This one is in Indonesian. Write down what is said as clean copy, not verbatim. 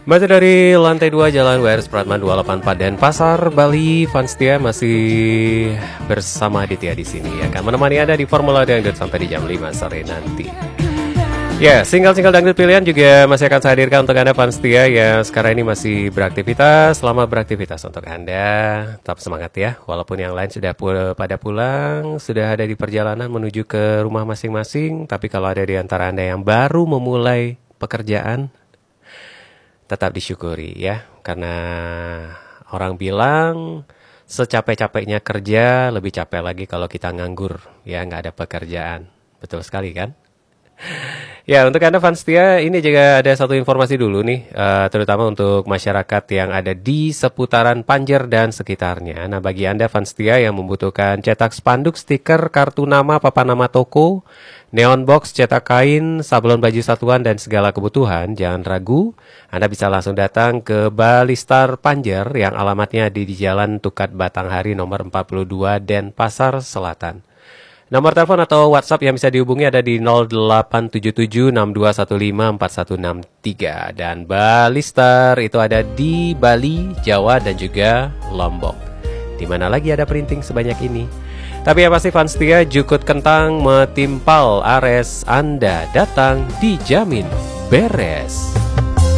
Masih dari lantai 2 Jalan WR Supratman 284 Denpasar, Bali. Fanstia masih bersama Aditya di sini akan menemani Anda di Formula Dangdut sampai di jam 5 sore nanti. Ya, single-single dangdut pilihan juga masih akan saya hadirkan untuk Anda Fanstia yang sekarang ini masih beraktivitas. Selamat beraktivitas untuk Anda. Tetap semangat ya, walaupun yang lain sudah pada pulang, sudah ada di perjalanan menuju ke rumah masing-masing. Tapi kalau ada di antara Anda yang baru memulai pekerjaan, tetap disyukuri ya, karena orang bilang secapek-capeknya kerja lebih capek lagi kalau kita nganggur ya, nggak ada pekerjaan. Betul sekali kan? Ya, untuk Anda Fanstia, ini juga ada satu informasi dulu nih, terutama untuk masyarakat yang ada di seputaran Panjer dan sekitarnya. Nah, bagi Anda Fanstia yang membutuhkan cetak spanduk, stiker, kartu nama, papan nama toko, neon box, cetak kain, sablon baju satuan, dan segala kebutuhan, jangan ragu. Anda bisa langsung datang ke Balistar Panjer yang alamatnya di Jalan Tukat Batanghari nomor 42 Denpasar Selatan. Nomor telepon atau WhatsApp yang bisa dihubungi ada di 087762154163. Dan Balistar itu ada di Bali, Jawa, dan juga Lombok. Di mana lagi ada printing sebanyak ini? Tapi yang pasti Fanstia, jukut kentang metimpal ares, Anda datang dijamin beres.